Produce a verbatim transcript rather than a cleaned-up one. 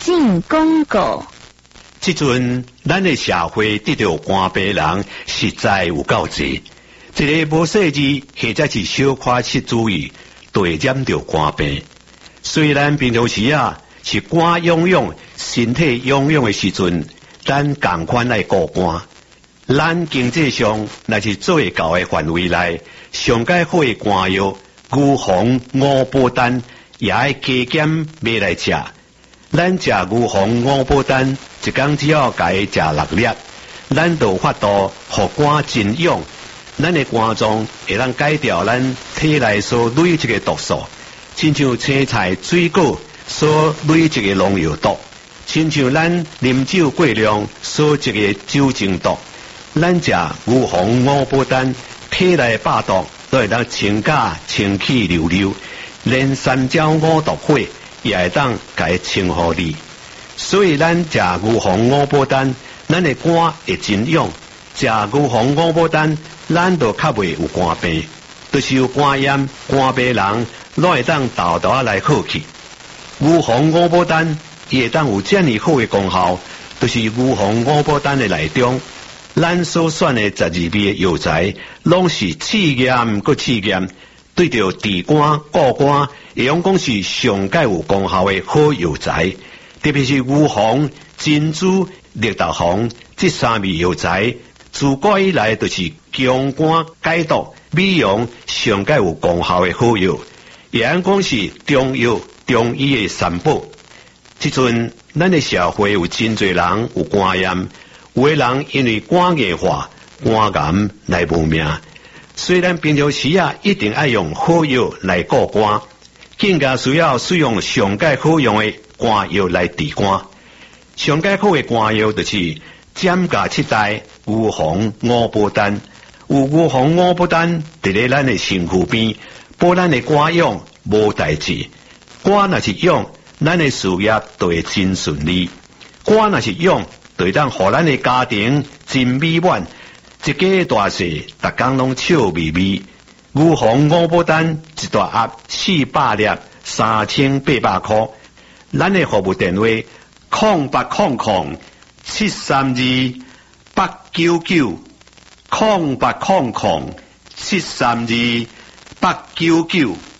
进广告。 即阵咱的社会得到官病人实在有够济，一个无细致或者是小可惜主义，就会染到官病。虽然平常时啊是肝痒痒、身体痒痒的时阵，咱共款来顾肝。咱经济上若是做会到的范围内，上解好的肝药，牛黄、五宝丹也爱加减买来食。咱食牛黄、五宝丹，一工只要家食六粒，咱就有法度互肝真痒。咱的肝脏会当改掉咱体内所累积的毒素，亲像青菜、水果所累积的农药毒，亲像咱啉酒过量所积的酒精毒。咱食牛黄、五宝丹，体内百毒都会当清假清气溜溜，连三焦五毒火也会当甲伊清互你。所以咱食牛黄、五宝丹，咱的肝会真痒；食牛黄、五宝丹，咱就较袂有肝病，就是有肝炎、肝病人，拢会当豆豆啊来好去。牛黄、五宝丹伊会当有这么好的功效，就是牛黄、五宝丹的内中。咱所选的十二味的药材，拢是试验搁试验，对着治肝、固肝，会用讲是上界有功效的好药材。特别是牛黄、珍珠、绿豆黄这三味药材，自古以来就是强肝解毒、美容上界有功效的好药，也按讲是中药、中医的三宝。即阵咱的社会有真侪人有肝炎。有的人因为肝硬化、肝癌来无命，虽然平常时啊一定要用好药来顾肝，更加需要使用上界好用的肝药来治肝。上界好的肝药就是giảm價七代牛黃五寶丹，有牛黃五寶丹伫咧咱的身躯邊，保咱的肝癢無代志。肝若是癢，咱的事業就會真順利；肝若是癢，就會當互咱的家庭真美滿，一家大細逐工攏笑眯眯。牛黃五寶丹一大盒四百粒，三千八百塊。咱的服務電話：空八空空七三二八九九，空八空空七三二八九九。